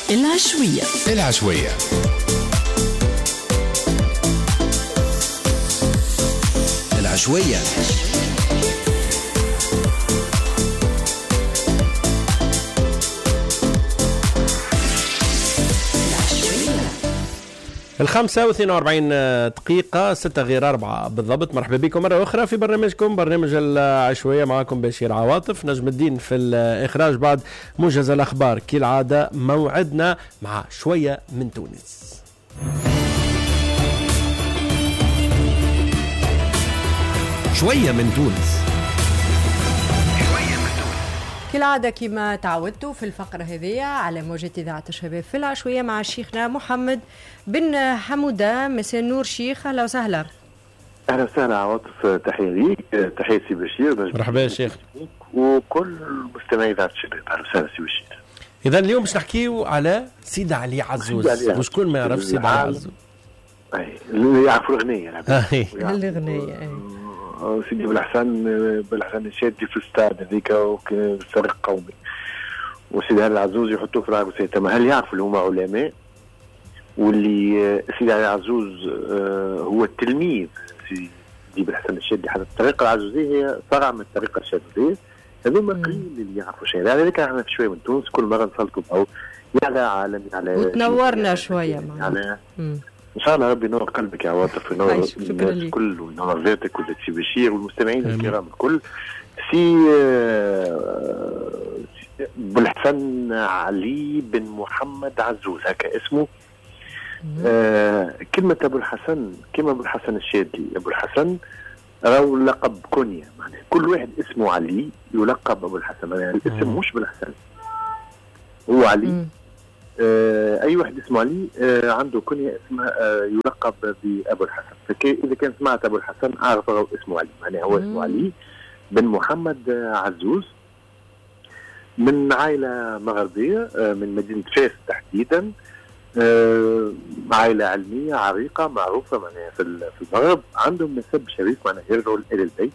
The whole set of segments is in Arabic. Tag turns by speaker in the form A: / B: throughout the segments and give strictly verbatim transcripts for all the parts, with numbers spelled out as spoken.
A: العشوية
B: العشوية العشوية
C: الخمسة واثنين وأربعين دقيقة ستة غير أربعة بالضبط. مرحبا بكم مرة أخرى في برنامجكم برنامج العشوية. معكم بشير عواطف، نجم الدين في الإخراج. بعد موجز الأخبار كالعادة موعدنا مع شوية من تونس.
B: شوية من تونس.
D: كالعادة كما تعودتوا في الفقرة هذه على موجة إذاعة الشباب في العشوية مع شيخنا محمد بن حمودة. مساء النور شيخ، أهلا وسهلا.
E: أهلا وسهلا عواطف، تحية ليك، تحية سي بشير.
C: مرحبا يا شيخ
E: وكل مستمعي إذاعة الشباب. أهلا وسهلا سي بشير.
C: إذا اليوم باش نحكيو على سيدي علي عزوز، وشكون ما يعرف سيدي علي عزوز؟
E: أي اللي يعرفوا الغنية.
D: الغنية
E: سيدي بالحسن بالحسن الشادي في الاستاد هذيك وسرق قومي، وسيدي علي عزوز يحطوه في العقل سيتم. هل يعرفوا اللي هما علماء؟ واللي سيدي علي عزوز هو التلميذ سيدي بالحسن الشادي. حتى الطريقة العزوزية هي فرع من الطريقة الشاذلية. هذوما قليل اللي يعرفوا شيء. لذلك احنا في شوية من تونس كل مرة نسلطوا أو على عالم على
D: وتنورنا شوية معنا.
E: ان شاء الله ربي ينور قلبك يا عواطف، وينور الناس الكل، وينور ذاتك وذات بشير والمستمعين الكرام الكل. سي بالحسن علي بن محمد عزوز هكا اسمه. آه كلمة أبو الحسن كلمة أبو الحسن الشاذلي. أبو الحسن راهو لقب كونيا، معناها كل واحد اسمه علي يلقب أبو الحسن، يعني الاسم مش بالحسن، هو علي. مم. آه أي واحد اسمه علي آه عنده كنية اسمها آه يلقب بأبو الحسن. فإذا كان سمعت أبو الحسن أعرف هو اسمه علي، يعني هو اسمه علي بن محمد آه عزوز، من عائلة مغربية آه من مدينة فاس تحديدا. آه عائلة علمية عريقة معروفة معناها في في المغرب، عندهم نسب شريف معناها يرجعوا إلى البيت.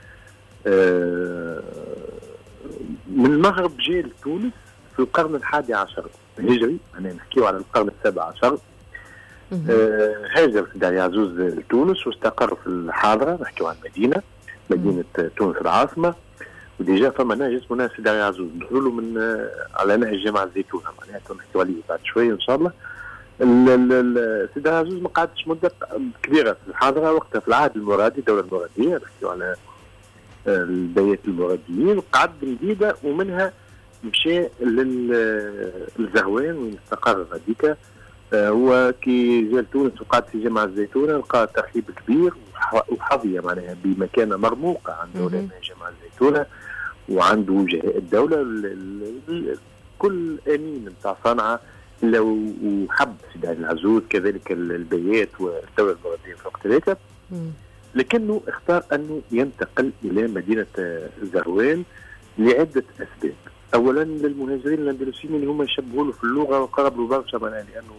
E: آه من المغرب جاء لتونس في القرن الحادي عشر هجري، يعني نحكيو على القرن السابع عشر. آه هاجر سيدي علي عزوز لتونس واستقر في الحاضرة، نحكيو عن مدينة مدينة مم. تونس العاصمة. وديجا فما نهج اسمه سيدي علي عزوز ندخلوا له من آه على نهج جامعة الزيتونة، معناها نحكيو عليه بعد شوية إن شاء الله. سيدي علي عزوز ما قعدش مدة كبيرة في الحاضرة، وقتها في العهد المرادي، الدولة المرادية، نحكيو على آه البيات المراديين. قعد جديدة ومنها مشى للزهوان وين استقر هذيك. هو كي جا لتونس وقعد في جامعة الزيتونة لقى ترحيب كبير وحظية معناها بمكانة مرموقة عند علماء جامعة الزيتونة وعنده وجهاء الدولة. كل أمين نتاع صنعاء وحب سيدي علي العزوز، كذلك البيات والدولة المرادية في الوقت ذاك، لكنه اختار أنه ينتقل إلى مدينة الزهوان لعدة أسباب. اولا للمهاجرين الاندلسيين اللي هم يشبهوا له في اللغه وقربوا برشا معناها لانه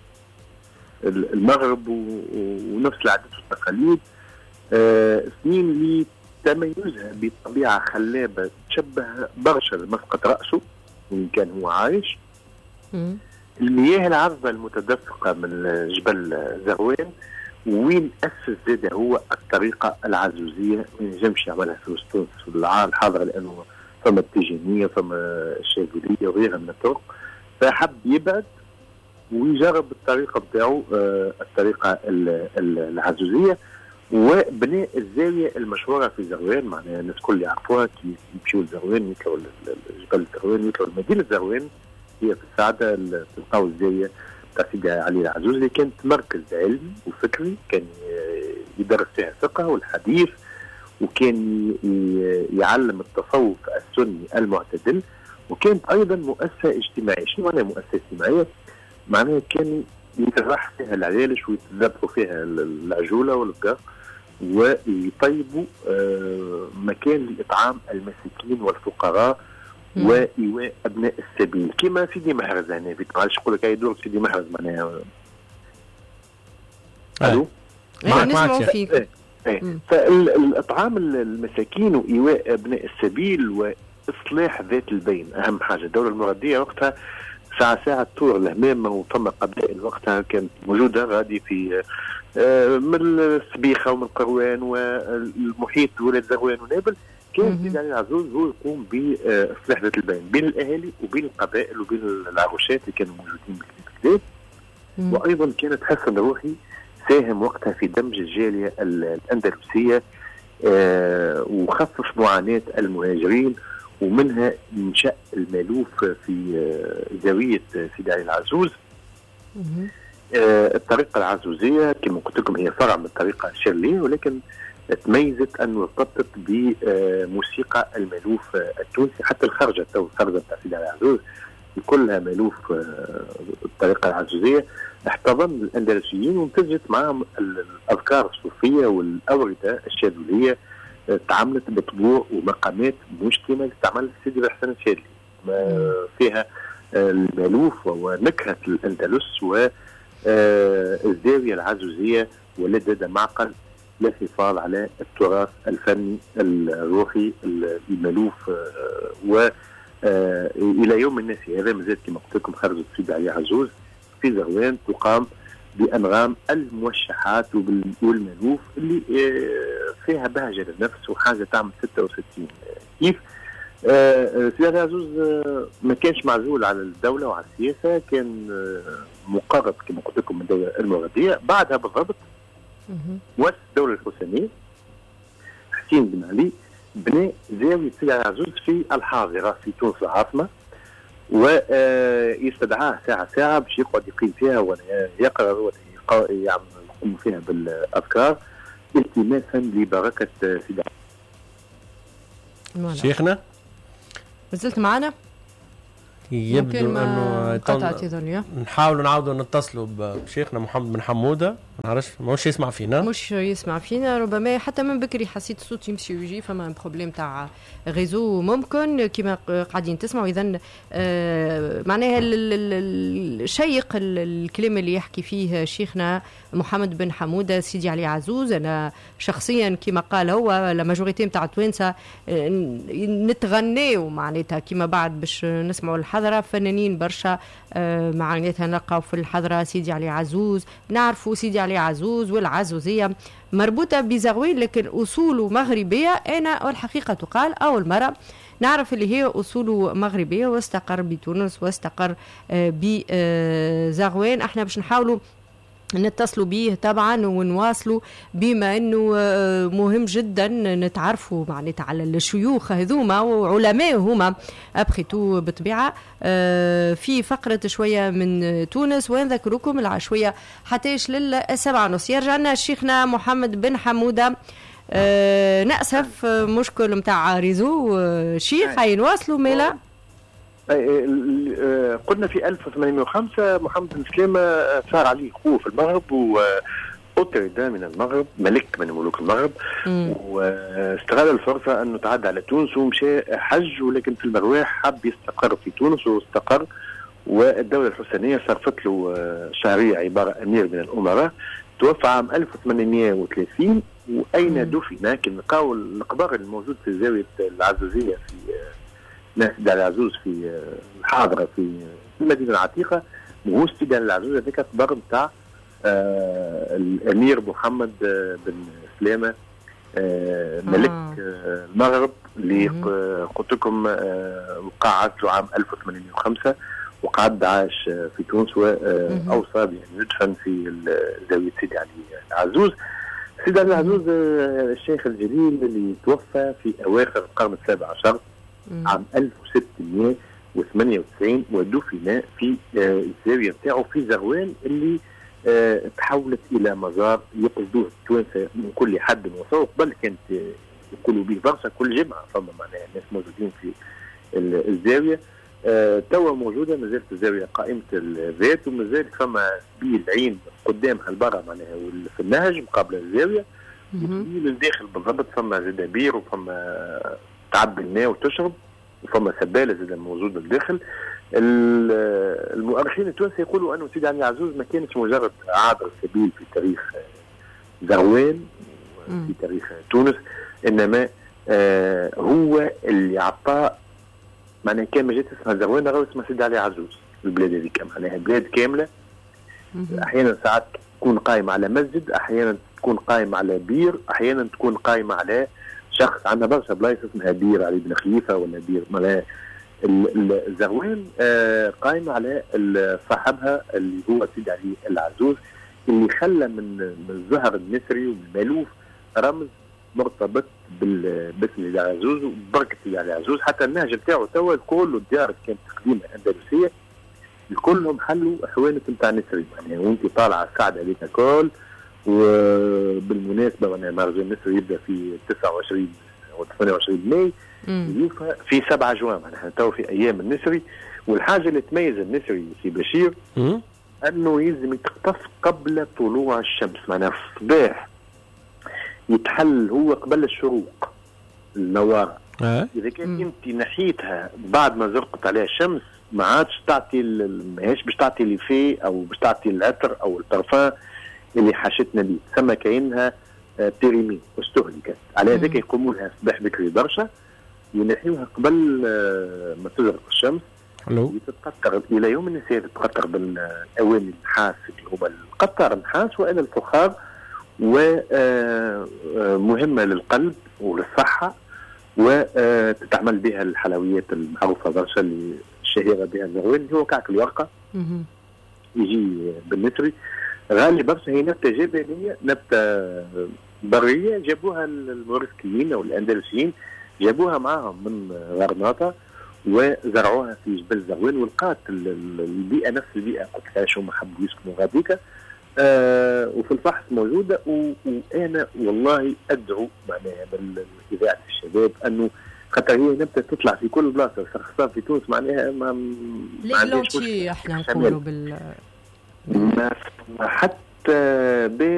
E: المغرب ونفس العادات والتقاليد. آه اثنين لتميزها بطبيعه خلابه تشبه برشا مسقط راسه وان كان هو عايش. م. المياه العذبه المتدفقه من جبل زهوان، وين اسس زاد هو الطريقه العزوزيه، ما ينجمش يعملها في تونس في العام الحاضر لانه فما التيجانية فما الشاذلية وغيرها من الطرق. فحب يبعد ويجرب الطريقة بتاعه آه الطريقة العزوزية، وبناء الزاوية المشهورة في زهوان. معناها الناس كل يعرفوها كي يمشيوا لزهوان يطلعوا جبل زهوان يطلعوا لمدينة زهوان، هي في السعادة تلقاو الزاوية تاع سيدي علي العزوز اللي كانت مركز علمي وفكري، كان يدرس فيها الفقه والحديث، وكان يعلم التصوف السني المعتدل، وكانت ايضا مؤسسه اجتماعيه. شنو معناها مؤسسه اجتماعيه؟ معناها كان يتراح فيها العيالش ويتذبحوا فيها العجوله والبقر، ويطيبوا مكان لاطعام المساكين والفقراء وايواء ابناء السبيل، كما سيدي محرز. هنا في معلش نقول لك يدور سيدي محرز معناها. الو
D: نسمعوا فيك.
E: فالإطعام المساكين وإيواء أبناء السبيل وإصلاح ذات البين أهم حاجة. الدولة المرادية وقتها ساعة ساعة تطور الهمامة، وفما قبائل وقتها كانت موجودة غادي في من السبيخة ومن قروان والمحيط ولاد زغوان ونابل. كان سيدي علي العزوز هو يقوم بإصلاح ذات البين بين الأهالي وبين القبائل وبين العروشات اللي كانوا موجودين بالكلاب. وأيضا كانت حسن روحي ساهم وقتها في دمج الجالية الأندلسية آه وخفف معاناة المهاجرين، ومنها إنشاء المالوف في آه زاوية سيدي علي العزوز. آه الطريقة العزوزية كما قلت لكم هي فرع من الطريقة الشرلية، ولكن تميزت أنه ارتبطت بموسيقى المالوف التونسي. حتى الخرجة تو الخرجة بتاع سيدي علي العزوز كلها مالوف آه الطريقة العزوزية. احتضن الأندلسيين وانتجت معهم الأذكار الصوفية والأوردة الشاذلية. تعاملت بطبوع ومقامات مشتمة استعملت سيدي الحسن الشاذلي فيها المالوف ونكهة الأندلس والزاوية العزوزية، ولدد معقل لا حفاظ على التراث الفني الروحي المالوف. وإلى يوم الناس هذا مازال كما قلت لكم خرجت سيدي علي عزوز في زغوان تقام بأنغام الموشحات والمالوف اللي فيها بهجة للنفس وحاجة تعمل ستة وستين كيف. سيدي علي عزوز ما كانش معزول على الدولة وعلى السياسة، كان مقرب كما قلت لكم من الدولة المغربية. بعدها بالضبط مؤسس الدولة الحسينية حسين بن علي بنى زاوية سيدي علي عزوز في الحاضرة في تونس العاصمة، ويستدعاه ساعة ساعة باش يقعد يقيم فيها ويقرأ ويقوم فيها بالأذكار التماسا لبركة سيدي
C: علي. شيخنا
D: مازلت معنا؟
C: يبدو انه
D: قطعت يظن
C: نحاولوا نعاودوا نتصلوا بشيخنا محمد بن حموده. ما نعرفش مش يسمع فينا
D: مش يسمع فينا ربما حتى من بكري حسيت صوت يمشي ويجي، فما بروبليم تاع غيزو ممكن كما قاعدين تسمعوا. اذا آه معناها الشيق الكلام اللي يحكي فيه شيخنا محمد بن حموده سيدي علي عزوز. انا شخصيا كما قال هو لا ماجوريتي نتاع التوانسه نتغنيو معناتها كما بعد باش نسمعوا الحضره فنانين برشا آه معناتها نلقاو في الحضره سيدي علي عزوز، نعرفوا سيدي علي عزوز والعزوزيه مربوطه بزغوين لكن اصوله مغربيه. انا والحقيقه تقال اول مره نعرف اللي هي اصوله مغربيه واستقر بتونس واستقر آه بزغوين. احنا باش نحاولوا نتصلوا به طبعا ونواصلوا بما انه مهم جدا نتعرفوا معناتها على الشيوخ هذوما وعلماء هما ابخيتو بطبيعه في فقره شويه من تونس، ونذكركم العشويه حتىش للسبعة ونص. يرجع لنا شيخنا محمد بن حموده. أه نأسف مشكل متاع ريزو شيخ هينواصلوا ميلا.
E: قلنا في ألف وثمانمائة وخمسة محمد بن سلامة صار عليه خوه في المغرب وأطرد من المغرب ملك من ملوك المغرب، واستغل الفرصة أنه تعدى على تونس ومشى حج، ولكن في المرواح حب يستقر في تونس واستقر. والدولة الحسينية صرفت له شهرية عبارة أمير من الأمراء. توفى عام ألف وثمانمائة وثلاثين. وأين دفن؟ كان لقاو القبر الموجود في زاوية العزوزية في ناس سيدي علي العزوز في الحاضرة في المدينة العتيقة. وهو سيدي علي العزوز هذاك قبر نتاع آه الأمير محمد بن سلامة آه ملك آه المغرب اللي قلت لكم آه وقع عزله عام ألف وثمانمائة وخمسة وقعد عاش في تونس وأوصى بأن يدفن في زاوية سيدي علي العزوز. سيدي علي العزوز آه الشيخ الجليل اللي توفى في أواخر القرن السابع عشر عام ألف وستمائة وثمانية وتسعين ودفن في الزاوية نتاعو في زغوان اللي اه تحولت إلى مزار يقصدوه التوانسة من كل حد وصوب. قبل كانت يقولوا به برشا كل جمعة فما معناها الناس موجودين في الزاوية. اه توا موجودة مازالت الزاوية قائمة الذات ومازالت فما سبيل عين قدامها البرة معناها في النهج مقابل الزاوية، وسبيل الداخل بالضبط فما زدابير وفما تعبي الماء وتشرب وفما سبالة زي موجود بالداخل. المؤرخين التونسي يقولوا أنه سيدي علي عزوز ما كانش مجرد عابر سبيل في تاريخ زغوان في تاريخ تونس، إنما آه هو اللي عطى معناه كان ما جات اسمها زغوان غير اسمها سيدي علي عزوز. البلاد هذيك معناها بلاد كامله. احيانا ساعات تكون قائمه على مسجد، احيانا تكون قائمه على بير، احيانا تكون قائمه على شخص. عندنا برشا بلايص اسمها بير علي بن خليفه ولا بير معناها الزغوان آه قائمه على صاحبها اللي هو سيدي علي العزوز، اللي خلى من من الزهر النسري والمالوف رمز مرتبط باسم سيدي علي العزوز وبركه سيدي علي العزوز. حتى النهج بتاعه توا كل الديار كانت تقديمها اندلسيه كلهم حلوا حوانت نتاع نسري معناها، وانت طالعه السعد هذيك كل. وبالمناسبه معناها مهرجان نسري يبدا في تسعة وعشرين و ثمانية وعشرين ماي يوفى في سبعة جوان معناها تو في ايام النسري. والحاجه اللي تميز النسري سي بشير انه يلزم يتقطف قبل طلوع الشمس، معناها في الصباح يتحل هو قبل الشروق النوار. أه؟ اذا كان انت نحيتها بعد ما زرقت عليها الشمس ما عادش تعطي ماهيش باش تعطي ليفي او باش تعطي العطر او البرفان اللي حاشتنا به، ثم كاينها بيريمي واستهلكت. على هذاك يقوموا لها صباح بكري برشا ينحيوها قبل ما تزرق الشمس. تتقطر الى يوم النساء تتقطر بالاواني النحاس اللي هما القطار النحاس وانا الفخار، ومهمه للقلب وللصحه، وتتعمل بها الحلويات المعروفه برشا اللي الشهيره بها الزغوان اللي هو كعك الورقه يجي بالنسري غالي برشا. هي نبته جبليه نبته بريه جابوها المورسكيين او الاندلسيين جابوها معاهم من غرناطه وزرعوها في جبل زغوان، ولقات البيئه نفس البيئه قلت لها شو ما حبوا يسكنوا غاديكا. آه وفي الفحص موجوده. وانا والله ادعو معناها باذاعه الشباب انه خاطر هي نبته تطلع في كل بلاصه خاصه في تونس معناها ما
D: ما عندناش احنا نقولوا بال
E: ما حتى